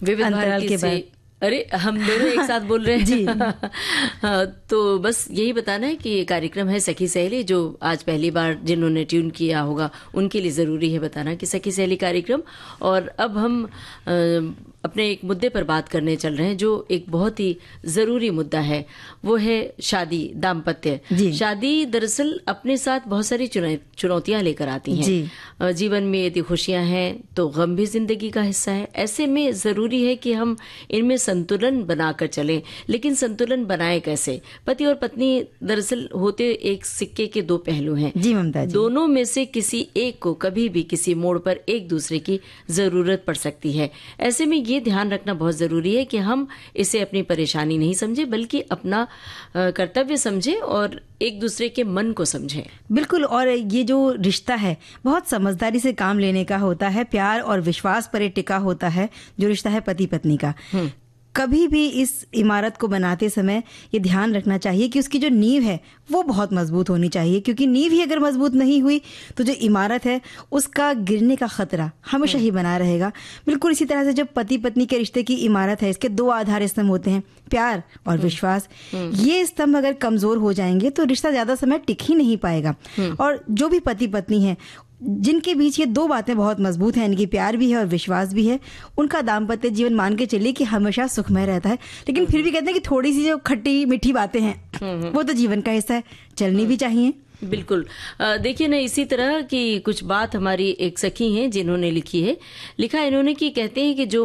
विविध अंतराल भारती के से। बाद। अरे हम दोनों एक साथ बोल रहे हैं जी। तो बस यही बताना है कि ये कार्यक्रम है सखी सहेली, जो आज पहली बार जिन्होंने ट्यून किया होगा उनके लिए ज़रूरी है बताना कि सखी सहेली कार्यक्रम। और अब हम अपने एक मुद्दे पर बात करने चल रहे हैं जो एक बहुत ही ज़रूरी मुद्दा है, वो है शादी, दाम्पत्य। जी। शादी दरअसल अपने साथ बहुत सारी चुनौतियां लेकर आती हैं। जी। जीवन में यदि खुशियां हैं तो गम भी जिंदगी का हिस्सा है। ऐसे में ज़रूरी है कि हम इनमें संतुलन बनाकर चलें। लेकिन संतुलन बनाए कैसे? पति और पत्नी दरअसल होते एक सिक्के के दो पहलू हैं। जी ममता जी। दोनों में से किसी एक को कभी भी किसी मोड़ पर एक दूसरे की जरूरत पड़ सकती है। ऐसे में ये ध्यान रखना बहुत जरूरी है कि हम इसे अपनी परेशानी नहीं समझे, बल्कि अपना कर्तव्य समझें और एक दूसरे के मन को समझें। बिल्कुल। और ये जो रिश्ता है बहुत समझदारी से काम लेने का होता है, प्यार और विश्वास पर टिका होता है जो रिश्ता है पति पत्नी का। कभी भी इस इमारत को बनाते समय ये ध्यान रखना चाहिए कि उसकी जो नींव है वो बहुत मजबूत होनी चाहिए, क्योंकि नींव ही अगर मजबूत नहीं हुई तो जो इमारत है उसका गिरने का खतरा हमेशा ही बना रहेगा। बिल्कुल इसी तरह से जब पति पत्नी के रिश्ते की इमारत है, इसके दो आधार स्तंभ होते हैं, प्यार और विश्वास। ये स्तंभ अगर कमजोर हो जाएंगे तो रिश्ता ज्यादा समय टिक ही नहीं पाएगा। और जो भी पति पत्नी है जिनके बीच ये दो बातें बहुत मजबूत हैं, इनकी प्यार भी है और विश्वास भी है, उनका दाम्पत्य जीवन मान के चलिए कि हमेशा सुखमय रहता है। लेकिन फिर भी कहते हैं कि थोड़ी सी जो खट्टी मीठी बातें हैं वो तो जीवन का हिस्सा है, चलनी भी चाहिए। बिल्कुल। देखिए ना, इसी तरह की कुछ बात हमारी एक सखी हैं जिन्होंने लिखा इन्होंने कि कहते हैं कि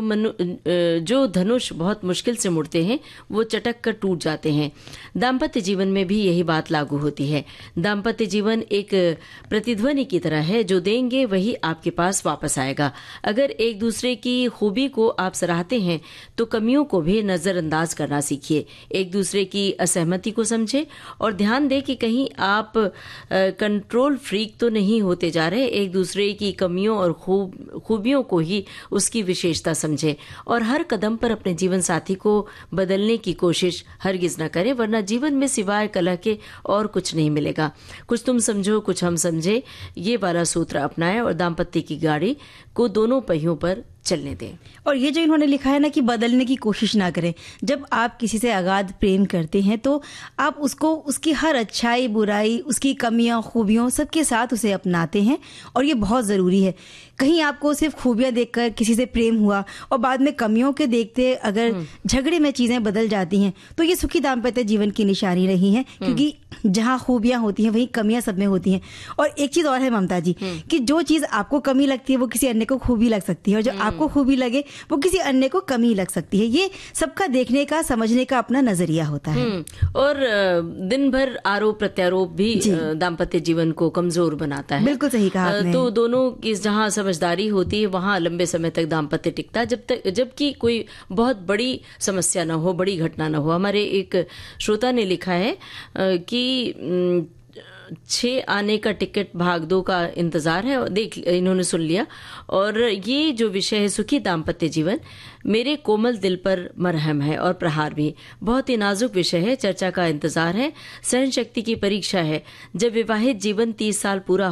जो धनुष बहुत मुश्किल से मुड़ते हैं वो चटक कर टूट जाते हैं। दाम्पत्य जीवन में भी यही बात लागू होती है। दाम्पत्य जीवन एक प्रतिध्वनि की तरह है, जो देंगे वही आपके पास वापस आएगा। अगर एक दूसरे की खूबी को आप सराहते हैं तो कमियों को भी नजरअंदाज करना सीखिए। एक दूसरे की असहमति को समझे और ध्यान दें कि कहीं आप कंट्रोल फ्रीक तो नहीं होते जा रहे। एक दूसरे की कमियों और खूबियों को ही उसकी विशेषता समझे और हर कदम पर अपने जीवन साथी को बदलने की कोशिश हरगिज न करें, वरना जीवन में सिवाय कलह के और कुछ नहीं मिलेगा। कुछ तुम समझो कुछ हम समझे, ये वाला सूत्र अपनाएं और दाम्पत्य की गाड़ी को दोनों पहियों पर चलने दें। और ये जो इन्होंने लिखा है ना कि बदलने की कोशिश ना करें। जब आप किसी से अगाध प्रेम करते हैं तो आप उसको उसकी हर अच्छाई बुराई, उसकी कमियां खूबियों सबके साथ उसे अपनाते हैं और ये बहुत ज़रूरी है। कहीं आपको सिर्फ खूबियां देखकर किसी से प्रेम हुआ और बाद में कमियों के देखते अगर झगड़े में चीज़ें बदल जाती हैं तो ये सुखी दाम्पत्य जीवन की निशानी नहीं है, क्योंकि जहाँ खूबियां होती हैं वहीं कमियां सब में होती हैं। और एक चीज़ और है ममता जी कि जो चीज़ आपको कमी लगती है वो किसी अन्य को खूबी लग सकती है, और जो आपको खूबी लगे वो किसी अन्य को कमी लग सकती है। ये सबका देखने का समझने का अपना नजरिया होता है। और दिन भर आरोप प्रत्यारोप भी दाम्पत्य जीवन को कमजोर बनाता है। बिल्कुल सही कहा आपने। तो दोनों की जहाँ समझदारी होती है वहाँ लंबे समय तक दाम्पत्य टिकता है, जबकि कोई बहुत बड़ी समस्या न हो, बड़ी घटना न हो। हमारे एक श्रोता ने लिखा है कि 6 आने का टिकट भाग 2 का इंतजार है। और देख, इन्होंने सुन लिया। और ये जो विषय है सुखी दाम्पत्य जीवन, मेरे कोमल दिल पर मरहम है और प्रहार भी। बहुत ही नाजुक विषय है, चर्चा का इंतजार है, सहन शक्ति की परीक्षा है। जब विवाहित जीवन 30 साल पूरा